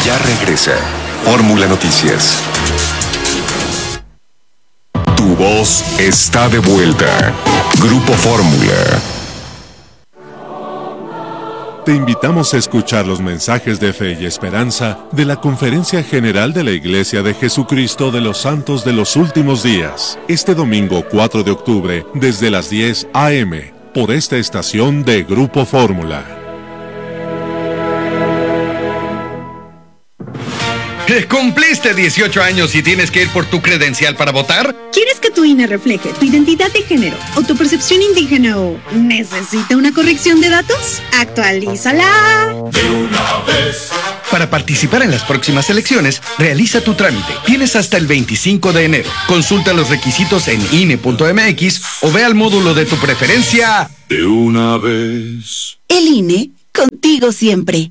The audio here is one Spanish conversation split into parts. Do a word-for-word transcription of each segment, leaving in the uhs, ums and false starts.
Ya regresa Fórmula Noticias. Tu voz está de vuelta. Grupo Fórmula. Te invitamos a escuchar los mensajes de fe y esperanza de la Conferencia General de la Iglesia de Jesucristo de los Santos de los Últimos Días, este domingo cuatro de octubre, desde las diez a eme, por esta estación de Grupo Fórmula. ¿Cumpliste dieciocho años y tienes que ir por tu credencial para votar? ¿Quieres que tu I N E refleje tu identidad de género o tu percepción indígena o necesita una corrección de datos? ¡Actualízala! De una vez. Para participar en las próximas elecciones, realiza tu trámite. Tienes hasta el veinticinco de enero. Consulta los requisitos en I N E punto eme equis o ve al módulo de tu preferencia. De una vez. El I N E, contigo siempre.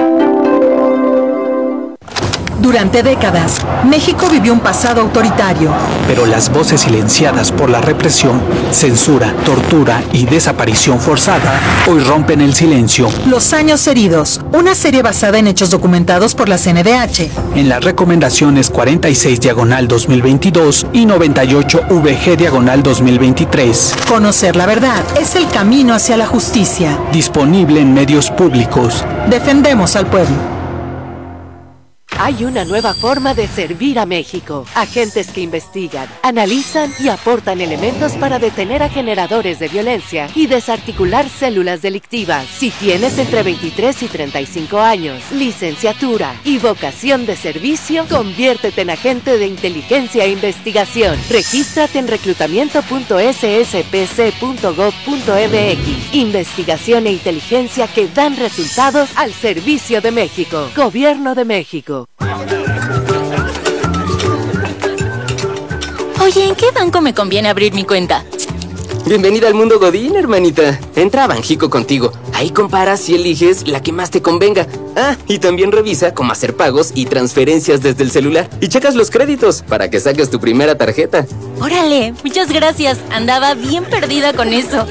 Durante décadas, México vivió un pasado autoritario. Pero las voces silenciadas por la represión, censura, tortura y desaparición forzada hoy rompen el silencio. Los años heridos, una serie basada en hechos documentados por la C N D H. En las recomendaciones cuarenta y seis diagonal dos mil veintidós y noventa y ocho V G diagonal dos mil veintitrés. Conocer la verdad es el camino hacia la justicia. Disponible en medios públicos. Defendemos al pueblo. Hay una nueva forma de servir a México. Agentes que investigan, analizan y aportan elementos para detener a generadores de violencia y desarticular células delictivas. Si tienes entre veintitrés y treinta y cinco años, licenciatura y vocación de servicio, conviértete en agente de inteligencia e investigación. Regístrate en reclutamiento punto ese ese pe ce punto gob punto eme equis. Investigación e inteligencia que dan resultados al servicio de México. Gobierno de México. Oye, ¿en qué banco me conviene abrir mi cuenta? Bienvenida al mundo Godín, hermanita. Entra a Banjico contigo. Ahí comparas y eliges la que más te convenga. Ah, y también revisa cómo hacer pagos y transferencias desde el celular. Y checas los créditos para que saques tu primera tarjeta. Órale, muchas gracias. Andaba bien perdida con eso.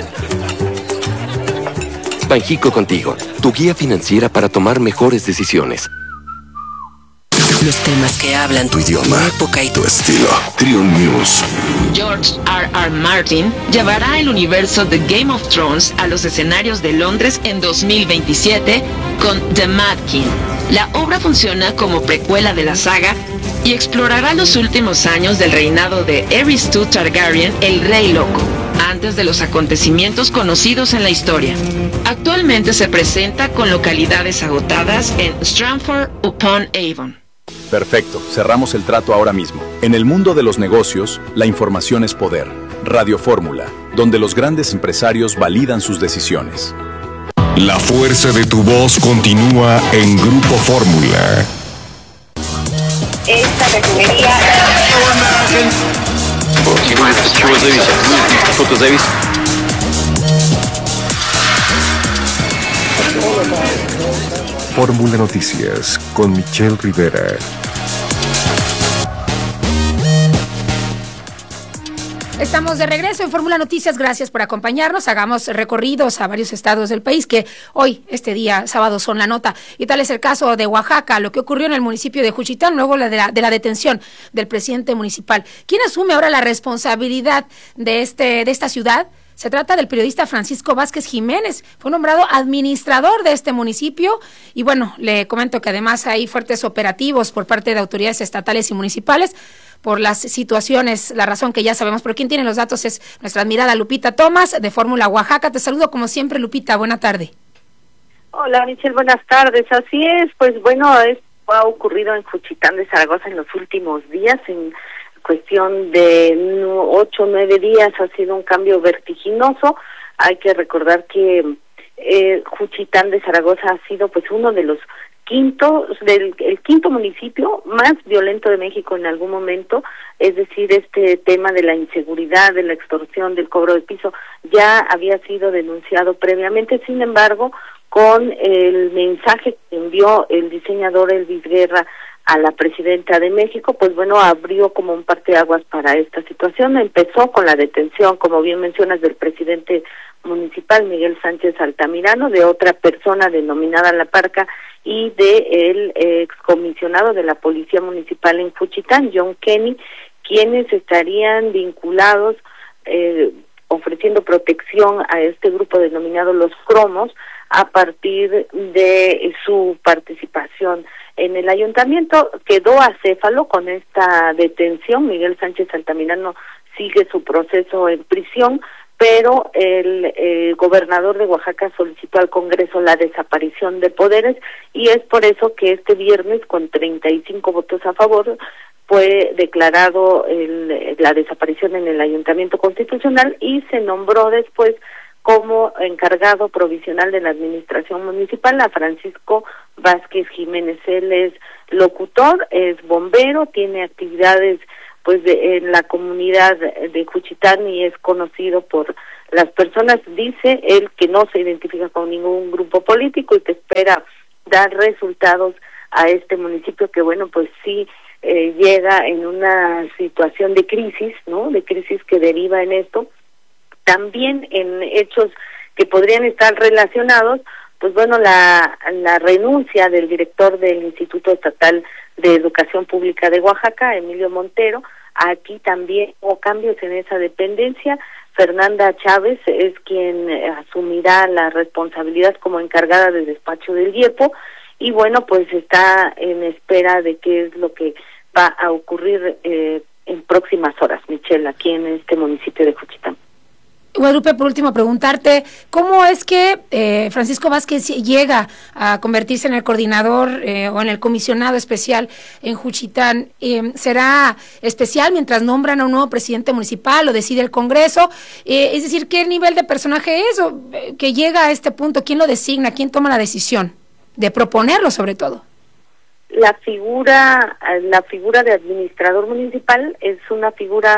Banjico contigo, tu guía financiera para tomar mejores decisiones. Los temas que hablan tu idioma, tu época y tu estilo. Trion News. George R R. Martin llevará el universo de Game of Thrones a los escenarios de Londres en dos mil veintisiete con The Mad King. La obra funciona como precuela de la saga y explorará los últimos años del reinado de Aerys dos Targaryen, el Rey Loco, antes de los acontecimientos conocidos en la historia. Actualmente se presenta con localidades agotadas en Stratford-upon-Avon. Perfecto, cerramos el trato ahora mismo. En el mundo de los negocios, la información es poder. Radio Fórmula, donde los grandes empresarios validan sus decisiones. La fuerza de tu voz continúa en Grupo Fórmula. Esta refinería... Fórmula Noticias con Michelle Rivera. Estamos de regreso en Fórmula Noticias, gracias por acompañarnos, hagamos recorridos a varios estados del país que hoy, este día, sábado, son la nota. Y tal es el caso de Oaxaca, lo que ocurrió en el municipio de Juchitán, luego de la, de la detención del presidente municipal. ¿Quién asume ahora la responsabilidad de, este, de esta ciudad? Se trata del periodista Francisco Vázquez Jiménez, fue nombrado administrador de este municipio y bueno, le comento que además hay fuertes operativos por parte de autoridades estatales y municipales por las situaciones, la razón que ya sabemos, pero quien tiene los datos es nuestra admirada Lupita Tomás de Fórmula Oaxaca. Te saludo como siempre, Lupita, buena tarde. Hola Michelle, buenas tardes, así es, pues bueno, esto ha ocurrido en Juchitán de Zaragoza en los últimos días, en cuestión de ocho o nueve días ha sido un cambio vertiginoso. Hay que recordar que eh, Juchitán de Zaragoza ha sido pues uno de los quintos, del el quinto municipio más violento de México en algún momento, es decir, este tema de la inseguridad, de la extorsión, del cobro de piso, ya había sido denunciado previamente. Sin embargo, con el mensaje que envió el diseñador Elvis Guerra a la presidenta de México, pues bueno, abrió como un parteaguas para esta situación. Empezó con la detención, como bien mencionas, del presidente municipal Miguel Sánchez Altamirano, de otra persona denominada La Parca y de el excomisionado de la Policía Municipal en Juchitán, John Kenny, quienes estarían vinculados eh, ofreciendo protección a este grupo denominado Los Cromos a partir de su participación en el ayuntamiento. Quedó acéfalo con esta detención. Miguel Sánchez Altamirano sigue su proceso en prisión, pero el eh, gobernador de Oaxaca solicitó al Congreso la desaparición de poderes y es por eso que este viernes, con treinta y cinco votos a favor, fue declarado el, la desaparición en el Ayuntamiento Constitucional y se nombró después como encargado provisional de la administración municipal a Francisco Vázquez Jiménez. Él es locutor, es bombero, tiene actividades pues de, en la comunidad de Juchitán y es conocido por las personas. Dice él que no se identifica con ningún grupo político y que espera dar resultados a este municipio que, bueno, pues sí eh, llega en una situación de crisis, ¿no? De crisis que deriva en esto. También en hechos que podrían estar relacionados, pues bueno, la, la renuncia del director del Instituto Estatal de Educación Pública de Oaxaca, Emilio Montero. Aquí también hubo cambios en esa dependencia. Fernanda Chávez es quien asumirá la responsabilidad como encargada del despacho del IEPO y bueno, pues está en espera de qué es lo que va a ocurrir eh, en próximas horas, Michelle, aquí en este municipio de Juchitán. Guadalupe, por último, preguntarte, ¿cómo es que eh, Francisco Vázquez llega a convertirse en el coordinador eh, o en el comisionado especial en Juchitán? Eh, ¿Será especial mientras nombran a un nuevo presidente municipal o decide el Congreso? Eh, es decir, ¿qué nivel de personaje es o eh, que llega a este punto? ¿Quién lo designa? ¿Quién toma la decisión de proponerlo, sobre todo? La figura, la figura de administrador municipal es una figura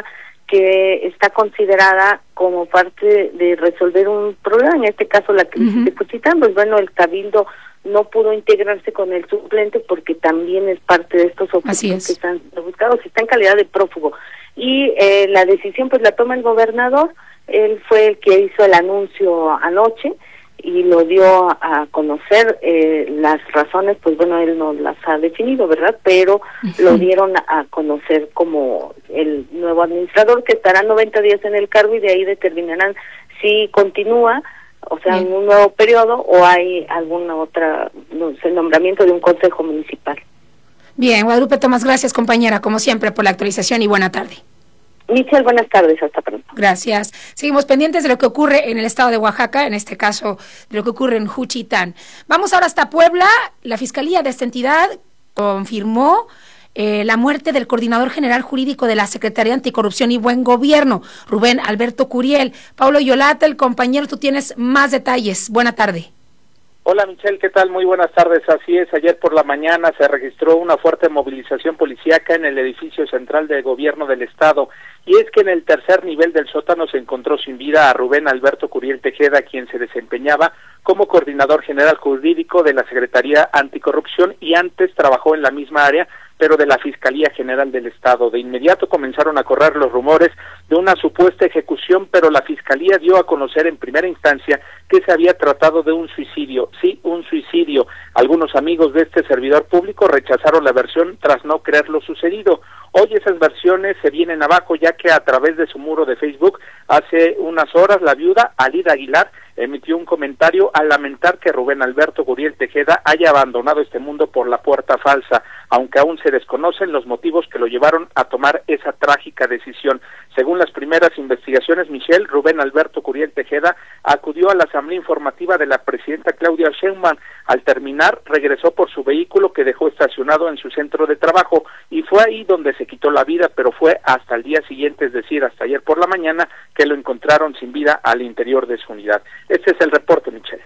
que está considerada como parte de resolver un problema, en este caso la crisis uh-huh. de Juchitán. Pues bueno, el Cabildo no pudo integrarse con el suplente porque también es parte de estos objetivos que están buscados, está en calidad de prófugo. Y eh, la decisión pues la toma el gobernador, él fue el que hizo el anuncio anoche y lo dio a conocer. Eh, las razones, pues bueno, él no las ha definido, ¿verdad? Pero uh-huh. lo dieron a conocer como el nuevo administrador, que estará noventa días en el cargo y de ahí determinarán si continúa, o sea, Bien. en un nuevo periodo o hay alguna otra, no sé, el nombramiento de un consejo municipal. Bien, Guadalupe Tomás, gracias compañera, como siempre, por la actualización y buena tarde. Michelle, buenas tardes, hasta pronto. Gracias. Seguimos pendientes de lo que ocurre en el estado de Oaxaca, en este caso de lo que ocurre en Juchitán. Vamos ahora hasta Puebla. La Fiscalía de esta entidad confirmó eh, la muerte del coordinador general jurídico de la Secretaría de Anticorrupción y Buen Gobierno, Rubén Alberto Curiel. Paulo Yolata, el compañero, tú tienes más detalles. Buena tarde. Hola Michelle, ¿qué tal? Muy buenas tardes. Así es, ayer por la mañana se registró una fuerte movilización policíaca en el edificio central del gobierno del estado, y es que en el tercer nivel del sótano se encontró sin vida a Rubén Alberto Curiel Tejeda, quien se desempeñaba como coordinador general jurídico de la Secretaría Anticorrupción y antes trabajó en la misma área, pero de la Fiscalía General del Estado. De inmediato comenzaron a correr los rumores de una supuesta ejecución, pero la Fiscalía dio a conocer en primera instancia que se había tratado de un suicidio. Sí, un suicidio. Algunos amigos de este servidor público rechazaron la versión tras no creer lo sucedido. Hoy esas versiones se vienen abajo, ya que a través de su muro de Facebook hace unas horas la viuda Alida Aguilar emitió un comentario al lamentar que Rubén Alberto Curiel Tejeda haya abandonado este mundo por la puerta falsa, aunque aún se desconocen los motivos que lo llevaron a tomar esa trágica decisión. Según las primeras investigaciones, Michelle, Rubén Alberto Curiel Tejeda acudió a la asamblea informativa de la presidenta Claudia Sheinbaum. Al terminar, regresó por su vehículo que dejó estacionado en su centro de trabajo y fue ahí donde se quitó la vida, pero fue hasta el día siguiente, es decir, hasta ayer por la mañana, que lo encontraron sin vida al interior de su unidad. Este es el reporte, Michelle.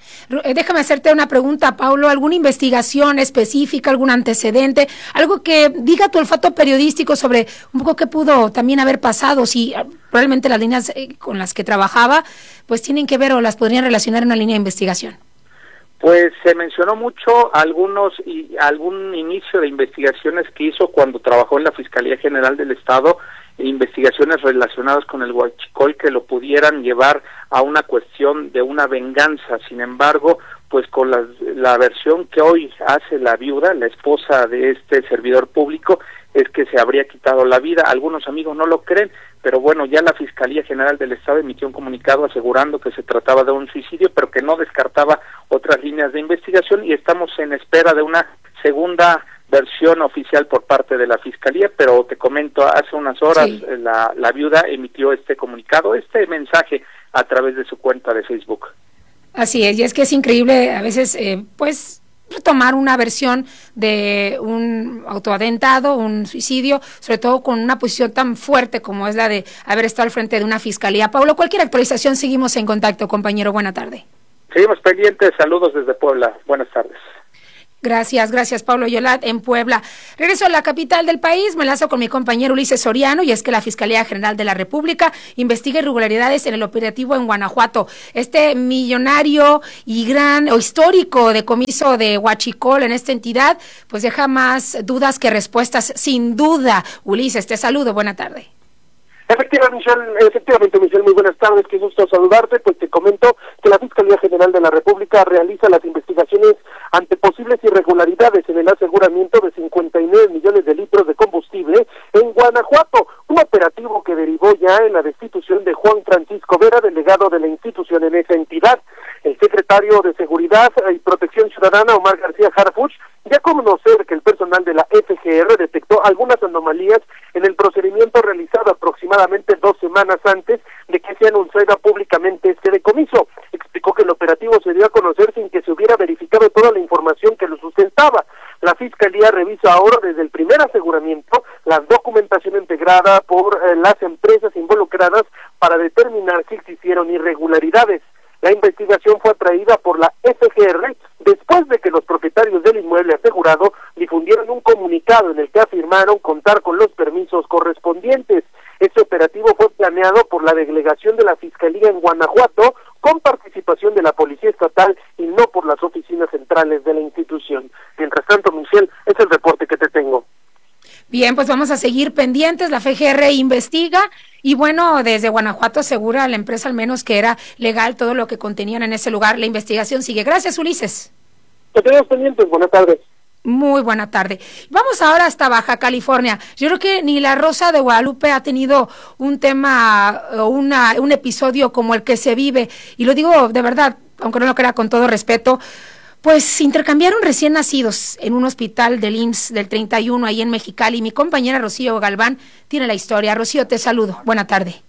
Déjame hacerte una pregunta, Paulo. ¿Alguna investigación específica, algún antecedente, algo que diga tu olfato periodístico sobre un poco qué pudo también haber pasado? Si probablemente las líneas con las que trabajaba pues tienen que ver o las podrían relacionar en una línea de investigación. Pues se mencionó mucho algunos y algún inicio de investigaciones que hizo cuando trabajó en la Fiscalía General del Estado, investigaciones relacionadas con el huachicol que lo pudieran llevar a una cuestión de una venganza. Sin embargo, pues con la, la versión que hoy hace la viuda, la esposa de este servidor público, es que se habría quitado la vida. Algunos amigos no lo creen, pero bueno, ya la Fiscalía General del Estado emitió un comunicado asegurando que se trataba de un suicidio, pero que no descartaba otras líneas de investigación, y estamos en espera de una segunda versión oficial por parte de la Fiscalía. Pero te comento, hace unas horas sí. la, la viuda emitió este comunicado, este mensaje a través de su cuenta de Facebook. Así es, y es que es increíble a veces, eh, pues, retomar una versión de un autoatentado, un suicidio, sobre todo con una posición tan fuerte como es la de haber estado al frente de una fiscalía. Pablo, cualquier actualización, seguimos en contacto, compañero. Buena tarde. Seguimos pendientes. Saludos desde Puebla. Buenas tardes. Gracias, gracias Pablo Yolat en Puebla. Regreso a la capital del país, me enlazo con mi compañero Ulises Soriano, y es que la Fiscalía General de la República investiga irregularidades en el operativo en Guanajuato. Este millonario y gran o histórico decomiso de huachicol en esta entidad, pues deja más dudas que respuestas, sin duda. Ulises, te saludo, buena tarde. Efectivamente, Michelle, efectivamente, Michelle, muy buenas tardes, qué gusto saludarte. Pues te comento que la Fiscalía General de la República realiza las investigaciones ante posibles irregularidades en el aseguramiento de cincuenta y nueve millones de litros de combustible en Guanajuato, un operativo que derivó ya en la destitución de Juan Francisco Vera, delegado de la institución en esa entidad. El secretario de Seguridad y Protección Ciudadana, Omar García Harfuch, ya conocer que el personal de la F G R detectó algunas anomalías en el procedimiento realizado aproximadamente dos semanas antes de que se anunciara públicamente este decomiso. Explicó que el operativo se dio a conocer sin que se hubiera verificado toda la información que lo sustentaba. La Fiscalía revisa ahora desde el primer aseguramiento la documentación integrada por eh, las empresas involucradas para determinar si existieron irregularidades. La investigación fue atraída por la F G R después de que los propietarios del inmueble asegurado difundieron un comunicado en el que afirmaron contar con los permisos correspondientes. Este operativo fue planeado por la delegación de la Fiscalía en Guanajuato, con participación de la Policía Estatal y no por las oficinas centrales de la institución. Mientras tanto, Michelle, es el reporte que te tengo. Bien, pues vamos a seguir pendientes. La F G R investiga y bueno, desde Guanajuato asegura a la empresa al menos que era legal todo lo que contenían en ese lugar. La investigación sigue. Gracias, Ulises. Te tenemos pendientes. Buenas tardes. Muy buena tarde. Vamos ahora hasta Baja California. Yo creo que ni la Rosa de Guadalupe ha tenido un tema o una, un episodio como el que se vive. Y lo digo de verdad, aunque no lo crea, con todo respeto. Pues intercambiaron recién nacidos en un hospital del I M S S del treinta y uno ahí en Mexicali. Mi compañera Rocío Galván tiene la historia. Rocío, te saludo. Buena tarde.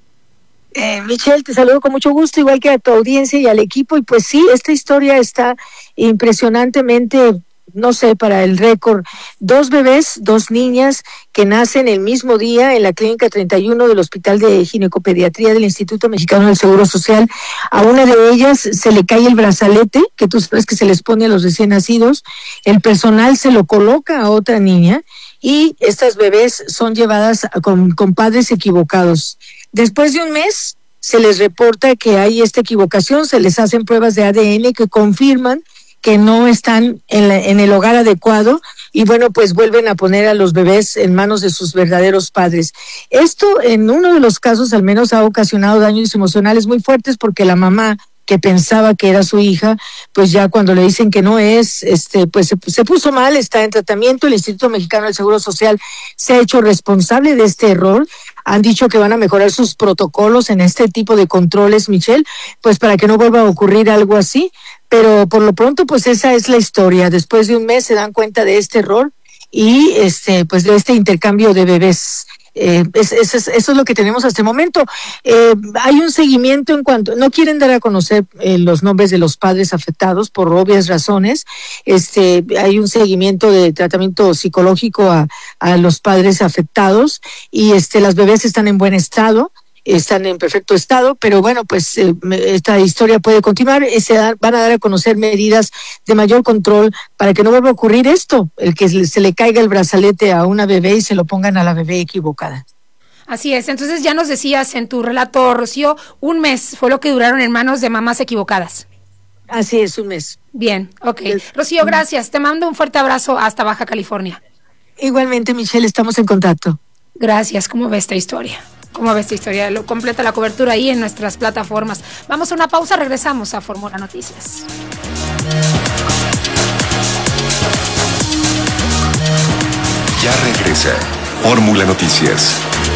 Eh, Michelle, te saludo con mucho gusto, igual que a tu audiencia y al equipo. Y pues sí, esta historia está impresionantemente, no sé, para el récord. Dos bebés, dos niñas que nacen el mismo día en la clínica treinta y uno del Hospital de Ginecopediatría del Instituto Mexicano del Seguro Social. A una de ellas se le cae el brazalete, que tú sabes que se les pone a los recién nacidos. El personal se lo coloca a otra niña y estas bebés son llevadas con, con padres equivocados. Después de un mes se les reporta que hay esta equivocación, se les hacen pruebas de A D N que confirman que no están en, la, en el hogar adecuado y bueno, pues vuelven a poner a los bebés en manos de sus verdaderos padres. Esto en uno de los casos al menos ha ocasionado daños emocionales muy fuertes porque la mamá que pensaba que era su hija, pues ya cuando le dicen que no es, este, pues se, se puso mal, está en tratamiento. El Instituto Mexicano del Seguro Social se ha hecho responsable de este error. Han dicho que van a mejorar sus protocolos en este tipo de controles, Michelle, pues para que no vuelva a ocurrir algo así. Pero por lo pronto, pues esa es la historia. Después de un mes se dan cuenta de este error y este, pues de este intercambio de bebés. Eh, es, es, es, eso es lo que tenemos hasta el momento. Eh, hay un seguimiento en cuanto, no quieren dar a conocer eh, los nombres de los padres afectados por obvias razones. Este, hay un seguimiento de tratamiento psicológico a, a los padres afectados y este, las bebés están en buen estado. Están en perfecto estado, pero bueno, pues eh, esta historia puede continuar y se da, van a dar a conocer medidas de mayor control para que no vuelva a ocurrir esto, el que se le caiga el brazalete a una bebé y se lo pongan a la bebé equivocada. Así es, entonces ya nos decías en tu relato, Rocío, un mes fue lo que duraron en manos de mamás equivocadas. Así es, un mes. Bien, ok. Rocío, gracias, te mando un fuerte abrazo hasta Baja California. Igualmente, Michelle, estamos en contacto. Gracias. ¿Cómo ve esta historia? ¿Cómo ve esta historia? Lo completa la cobertura ahí en nuestras plataformas. Vamos a una pausa, regresamos a Fórmula Noticias. Ya regresa Fórmula Noticias.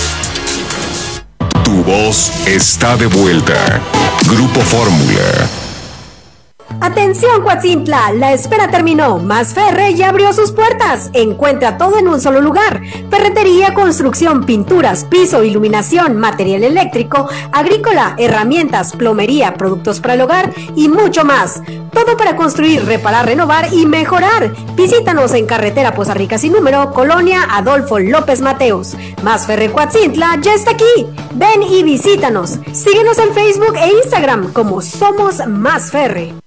Tu voz está de vuelta. Grupo Fórmula. Atención Coatzintla, la espera terminó. Más Ferre ya abrió sus puertas. Encuentra todo en un solo lugar. Ferretería, construcción, pinturas, piso, iluminación, material eléctrico, agrícola, herramientas, plomería, productos para el hogar y mucho más. Todo para construir, reparar, renovar y mejorar. Visítanos en carretera Poza Rica sin número, Colonia Adolfo López Mateos. Más Ferre Coatzintla ya está aquí. Ven y visítanos. Síguenos en Facebook e Instagram como Somos Más Ferre.